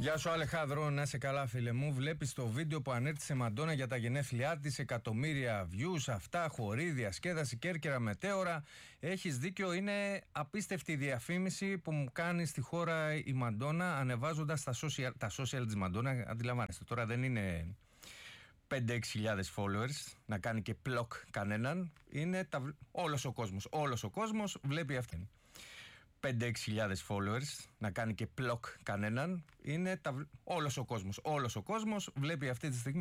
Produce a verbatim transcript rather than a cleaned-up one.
Γεια σου Αλεχάνδρο, να είσαι καλά φίλε μου. Βλέπεις το βίντεο που ανέρτησε Μαντόνα για τα γενέθλιά της, εκατομμύρια views, αυτά, χορή, διασκέδαση, Κέρκυρα, μετέωρα. Έχεις δίκιο, είναι απίστευτη η διαφήμιση που μου κάνει στη χώρα η Μαντόνα, ανεβάζοντας τα social, τα social της Μαντόνα. Αντιλαμβάνεστε, τώρα δεν είναι πέντε έξι χιλιάδες followers να κάνει και πλοκ κανέναν. Είναι τα, όλος ο κόσμος, όλος ο κόσμος βλέπει αυτήν. πέντε έξι χιλιάδες followers να κάνει και πλοκ κανέναν. Είναι τα, όλος ο κόσμος, όλος ο κόσμος βλέπει αυτή τη στιγμή